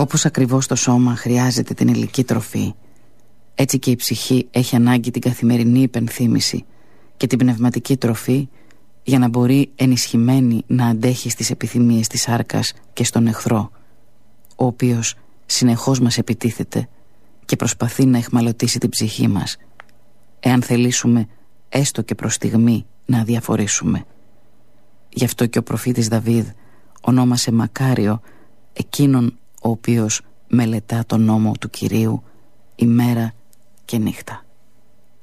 Όπως ακριβώς το σώμα χρειάζεται την υλική τροφή, έτσι και η ψυχή έχει ανάγκη την καθημερινή υπενθύμηση και την πνευματική τροφή για να μπορεί ενισχυμένη να αντέχει στις επιθυμίες της σάρκας και στον εχθρό, ο οποίος συνεχώς μας επιτίθεται και προσπαθεί να εχμαλωτήσει την ψυχή μας, εάν θελήσουμε έστω και προς στιγμή να αδιαφορήσουμε. Γι' αυτό και ο προφήτης Δαβίδ ονόμασε μακάριο εκείνον ο οποίος μελετά τον νόμο του Κυρίου ημέρα και νύχτα.